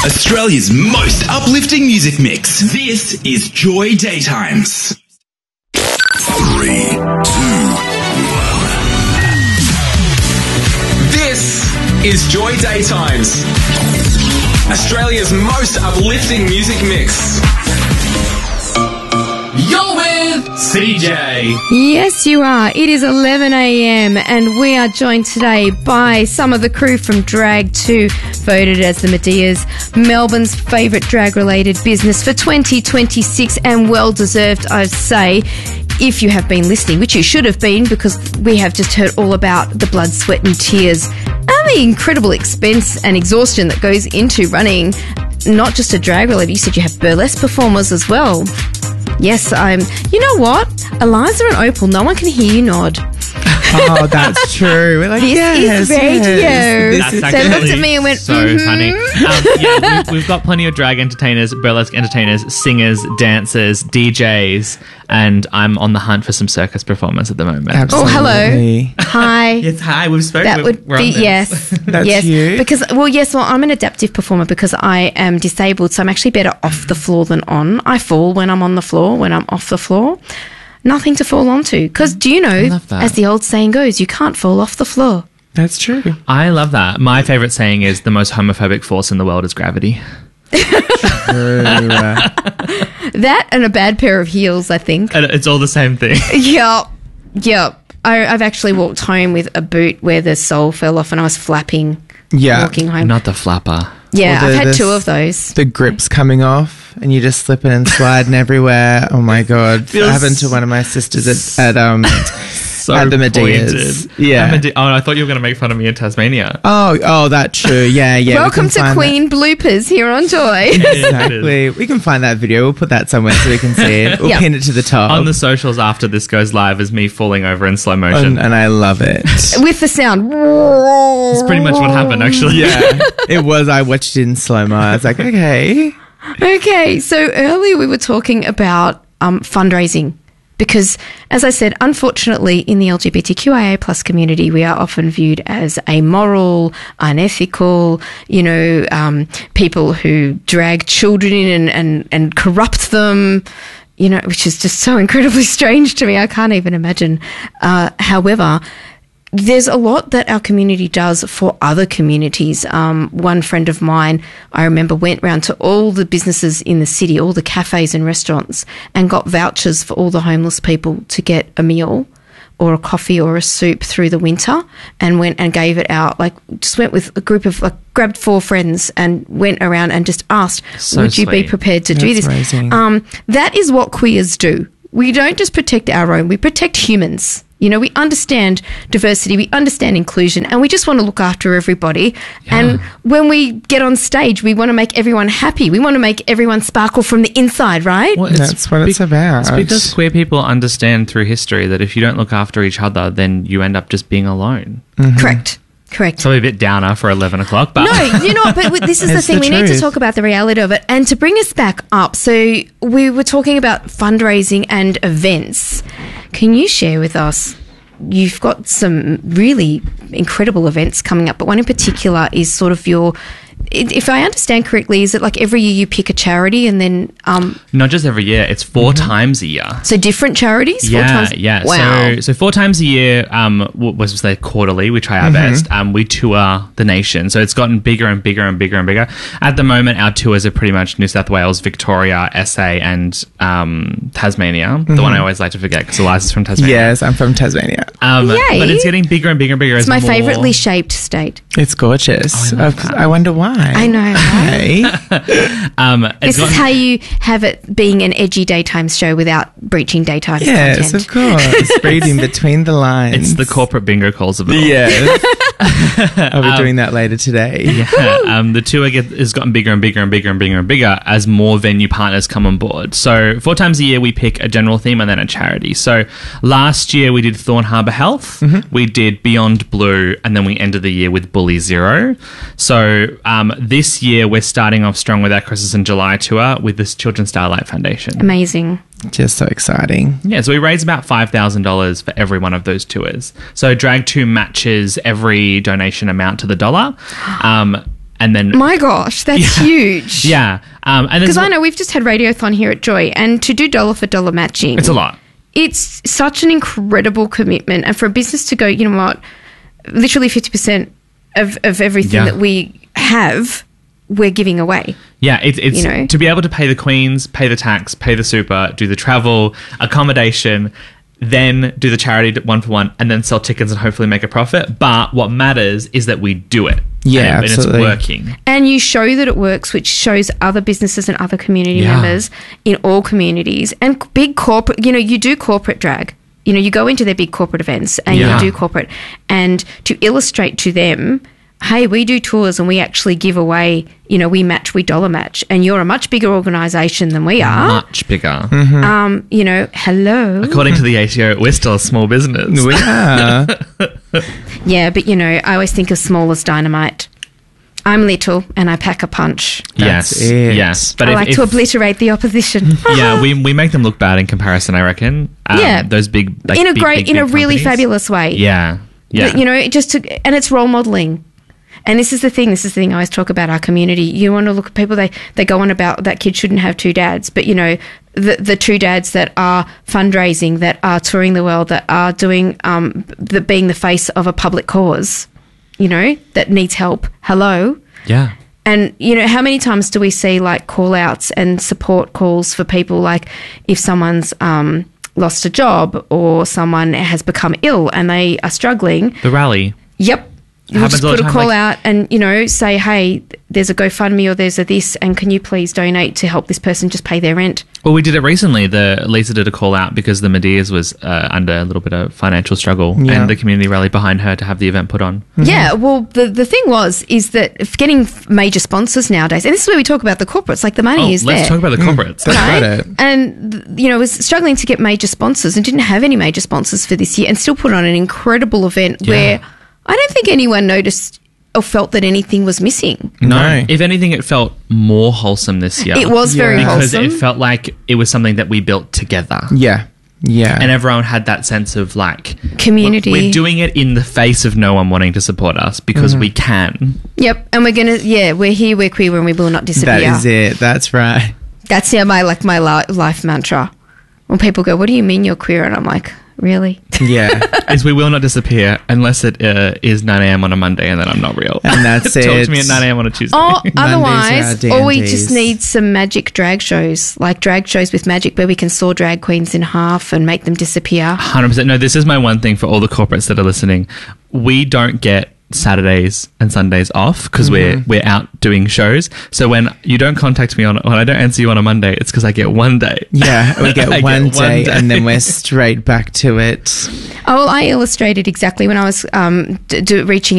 Australia's most uplifting music mix. This is Joy Daytimes. 3, 2, 1. This is Joy Daytimes. Australia's most uplifting music mix. You're with CJ. Yes, you are. It is 11 a.m. and we are joined today by some of the crew from Drag 2, voted as the Medeas, Melbourne's favourite drag-related business for 2026, and well-deserved, I'd say, if you have been listening, which you should have been, because we have just heard all about the blood, sweat and tears and the incredible expense and exhaustion that goes into running not just a drag-related. You said you have burlesque performers as well. Yes, you know what? Eliza and Opal, no one can hear you nod. Oh, that's true. We're like, this is radio. Yes. They looked at me and went, so funny. We've got plenty of drag entertainers, burlesque entertainers, singers, dancers, DJs, and I'm on the hunt for some circus performers at the moment. Absolutely. Oh, hello. Hi. Yes, hi. We've spoken. That would we're on be, this. yes. That's yes. you? Because, I'm an adaptive performer because I am disabled, so I'm actually better off the floor than on. I fall when I'm on the floor, when I'm off the floor. Nothing to fall onto. Because do you know, love that. as the old saying goes, you can't fall off the floor. That's true. I love that. My favourite saying is the most homophobic force in the world is gravity. That and a bad pair of heels, I think. And it's all the same thing. Yep. I've actually walked home with a boot where the sole fell off and I was flapping walking home. Not the flapper. Yeah, Or I've had two of those. The grip's coming off and you just slipping and sliding everywhere. Oh my God. That happened to one of my sisters at the Medeas. Pointed. Yeah. I thought you were going to make fun of me in Tasmania. Oh, that's true. Yeah. Welcome to Queen bloopers here on Joy. Exactly. We can find that video. We'll put that somewhere so we can see it. We'll Yep. pin it to the top. On the socials after this goes live is me falling over in slow motion. and I love it. With the sound. It's pretty much what happened, actually. Yeah. It was. I watched it in slow-mo. I was like, okay. Okay, so earlier we were talking about fundraising because, as I said, unfortunately in the LGBTQIA plus community, we are often viewed as amoral, unethical, people who drag children in and corrupt them, which is just so incredibly strange to me. I can't even imagine. However, there's a lot that our community does for other communities. One friend of mine, I remember, went round to all the businesses in the city, all the cafes and restaurants, and got vouchers for all the homeless people to get a meal or a coffee or a soup through the winter, and went and gave it out. Just went with a group of, grabbed 4 friends and went around and just asked, would you be sweet. prepared to do That's this? amazing. That is what queers do. We don't just protect our own, we protect humans. We understand diversity, we understand inclusion, and we just want to look after everybody. Yeah. And when we get on stage, we want to make everyone happy. We want to make everyone sparkle from the inside, right? Well, That's what it's about. It's because queer people understand through history that if you don't look after each other, then you end up just being alone. Correct. It's probably a bit downer for 11 o'clock, but... No, but this is the It's thing. the We need to truth. talk about the reality of it. And to bring us back up, so we were talking about fundraising and events. Can you share with us? You've got some really incredible events coming up, but one in particular is sort of if I understand correctly, is it like every year you pick a charity and then... Not just every year, it's 4 times a year. So different charities? 4 times? Yeah. Wow. So 4 times a year, was there quarterly, we try our best. We tour the nation. So it's gotten bigger and bigger and bigger and bigger. At the moment, our tours are pretty much New South Wales, Victoria, SA and Tasmania. The one I always like to forget because Eliza's from Tasmania. Yes, I'm from Tasmania. Yay. But it's getting bigger and bigger and bigger. It's my favouritely shaped state. It's gorgeous. I wonder why. I know, right? Hey. This is how you have it being an edgy daytime show without breaching daytime Yes, content. of course. Reading between the lines. It's the corporate bingo calls of it all. Yes. I'll be doing that later today. Yeah, the tour has gotten bigger and bigger and bigger and bigger and bigger as more venue partners come on board. So 4 times a year we pick a general theme and then a charity. So last year we did Thorn Harbour Health, we did Beyond Blue, and then we ended the year with Bully Zero. So this year we're starting off strong with our Christmas in July tour with this Children's Starlight Foundation. Amazing. Just so exciting. Yeah, so we raise about $5,000 for every one of those tours. So Drag 2 matches every donation amount to the dollar. and then My gosh, that's huge. yeah, and Because I know we've just had Radiothon here at Joy, and to do dollar for dollar matching, it's a lot. It's such an incredible commitment, and for a business to go, you know what, literally 50% of everything that we have, we're giving away. Yeah, it's to be able to pay the Queens, pay the tax, pay the super, do the travel, accommodation, then do the charity 1-for-1, and then sell tickets and hopefully make a profit. But what matters is that we do it. Yeah, and absolutely. it's working. And you show that it works, which shows other businesses and other community members in all communities. And big corporate, you do corporate drag. You go into their big corporate events and you do corporate. And to illustrate to them, hey, we do tours and we actually give away, we dollar match. And you're a much bigger organisation than we are. Much bigger. Hello. According to the ATO, we're still a small business. We are. Yeah, but, I always think of small as dynamite. I'm little and I pack a punch. That's it. Yes. But I like to obliterate the opposition. yeah, we make them look bad in comparison, I reckon. Those big, in a big really companies. fabulous way. Yeah. Yeah. But, and it's role modelling. And this is the thing I always talk about our community. You want to look at people, they go on about that kid shouldn't have two dads. But, the two dads that are fundraising, that are touring the world, that are doing, being the face of a public cause, that needs help. Hello. Yeah. And, how many times do we see like call outs and support calls for people, like if someone's lost a job or someone has become ill and they are struggling. The rally. Yep. We'll just put a call out and, say, hey, there's a GoFundMe or there's a this, and can you please donate to help this person just pay their rent? Well, we did it recently. Lisa did a call out because the Medias was under a little bit of financial struggle and the community rallied behind her to have the event put on. Mm-hmm. Yeah, well, the thing is that getting major sponsors nowadays, and this is where we talk about the corporates, like the money is there. Let's talk about the corporates. Right? And, was struggling to get major sponsors and didn't have any major sponsors for this year and still put on an incredible event where I don't think anyone noticed or felt that anything was missing. No. If anything, it felt more wholesome this year. It was very wholesome. Because it felt like it was something that we built together. Yeah. Yeah. And everyone had that sense of like... community. We're doing it in the face of no one wanting to support us because we can. Yep. And we're going to... we're here, we're queer, and we will not disappear. That is it. That's right. That's my life mantra. When people go, what do you mean you're queer? And I'm like... Really? Yeah. Is we will not disappear unless it is 9 a.m. on a Monday and then I'm not real. And that's it. Talk to me at 9 a.m. on a Tuesday. Or otherwise, or we just need some magic drag shows, like drag shows with magic where we can saw drag queens in half and make them disappear. 100%. No, this is my one thing for all the corporates that are listening. We don't get Saturdays and Sundays off because we're out doing shows. So when you don't contact me when I don't answer you on a Monday, it's because I get one day. Yeah, we get one day and then we're straight back to it. Oh, well, I illustrated exactly when I was reaching